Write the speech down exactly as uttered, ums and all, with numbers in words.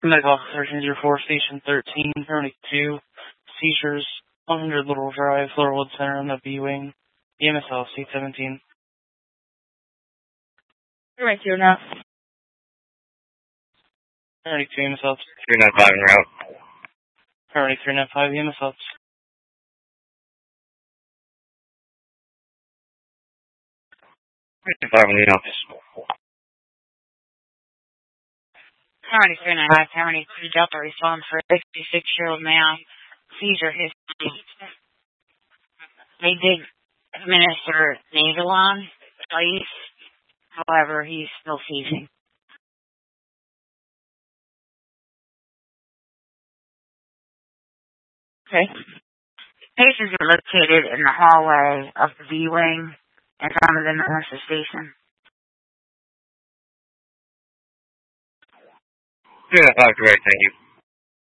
Medical Officer thirteen oh four, Station thirteen, Permanent two, seizures, one hundred Little Drive, Floorwood Center on the B-Wing, E M S L, C seventeen. Right here now. Permanent two, E M S L. three nine five en route. Permanent three nine five, E M S L. three nine five in the office. Harmony three nine five, Harmony three Delta, respond for a sixty-six-year-old male, seizure history. They did administer Navalon twice, however, he's still seizing. Okay. Patients are located in the hallway of the B-Wing in front of the nurse's station. three nine five, correct, thank you.